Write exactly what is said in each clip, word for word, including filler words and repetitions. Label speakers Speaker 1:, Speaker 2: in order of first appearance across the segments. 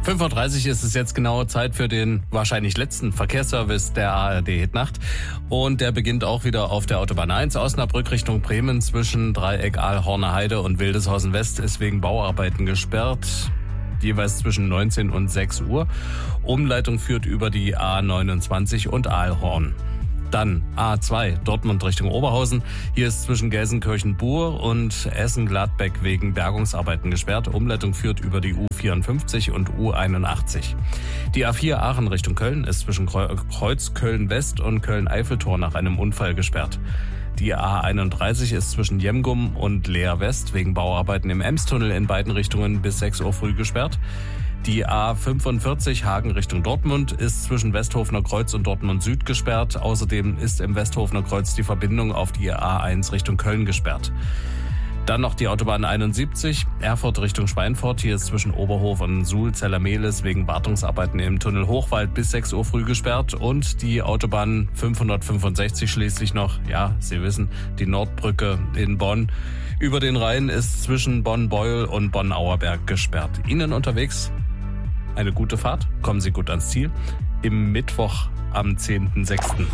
Speaker 1: fünf Uhr dreißig ist es jetzt genau, Zeit für den wahrscheinlich letzten Verkehrsservice der A R D-Hitnacht. Und der beginnt auch wieder auf der Autobahn eins, Osnabrück Richtung Bremen. Zwischen Dreieck Ahlhorner Heide und Wildeshausen West ist wegen Bauarbeiten gesperrt, jeweils zwischen neunzehn und sechs Uhr. Umleitung führt über die A neunundzwanzig und Ahlhorn. Dann A zwei, Dortmund Richtung Oberhausen. Hier ist zwischen Gelsenkirchen-Bur und Essen-Gladbeck wegen Bergungsarbeiten gesperrt. Umleitung führt über die U vierundfünfzig und U einundachtzig. Die A vier Aachen Richtung Köln ist zwischen Kreuz Köln-West und Köln-Eiffeltor nach einem Unfall gesperrt. Die A einunddreißig ist zwischen Jemgum und Leer West wegen Bauarbeiten im Emstunnel in beiden Richtungen bis sechs Uhr früh gesperrt. Die A fünfundvierzig Hagen Richtung Dortmund ist zwischen Westhofener Kreuz und Dortmund Süd gesperrt. Außerdem ist im Westhofener Kreuz die Verbindung auf die A eins Richtung Köln gesperrt. Dann noch die Autobahn einundsiebzig, Erfurt Richtung Schweinfurt. Hier ist zwischen Oberhof und Suhl-Zellermehlis wegen Wartungsarbeiten im Tunnel Hochwald bis sechs Uhr früh gesperrt. Und die Autobahn fünfhundertfünfundsechzig schließlich noch, ja, Sie wissen, die Nordbrücke in Bonn. Über den Rhein ist zwischen Bonn-Beuel und Bonn-Auerberg gesperrt. Ihnen unterwegs eine gute Fahrt, kommen Sie gut ans Ziel. Im Mittwoch am zehnten sechsten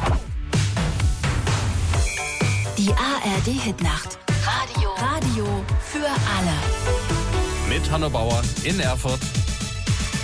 Speaker 2: Die A R D-Hitnacht. Radio. Radio für alle.
Speaker 1: Mit Hanno Bauer in Erfurt.